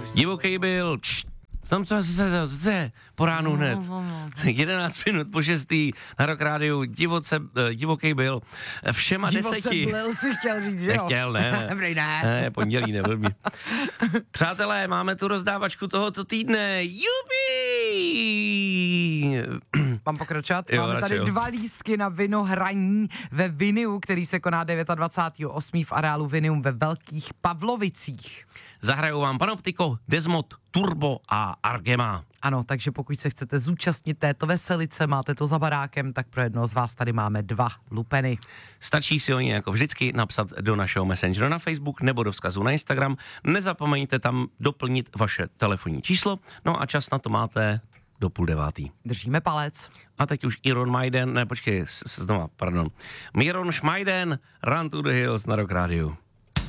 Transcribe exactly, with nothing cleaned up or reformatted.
Divoký byl, tam co se zase po ránu hned. jedenáct minut po šestý na Rock Rádiu, divoce, divoký byl. Všema deseti. Divoce byl si chtěl říct, že jo? Nechtěl, ne. Dobrý, ne. Ne, pondělí, neblbý. Přátelé, máme tu rozdávačku tohoto týdne. Jupi! Mám pokračovat? Jo, Máme tady radši, jo. dva lístky na vinohraní ve Viniu, který se koná dvacátého devátého osmého v areálu Vinium ve Velkých Pavlovicích. Zahrajou vám Panoptiko, Desmod, Turbo a Argema. Ano, takže pokud se chcete zúčastnit této veselice, máte to za barákem, tak pro jednoho z vás tady máme dva lupeny. Stačí si o ně jako vždycky napsat do našeho Messengeru na Facebook nebo do vzkazu na Instagram. Nezapomeňte tam doplnit vaše telefonní číslo, no a čas na to máte do půl devátý. Držíme palec. A teď už Iron Maiden, ne počkej, znova, pardon. Miron Schmeiden, Run to the Hills na Rock Rádiu.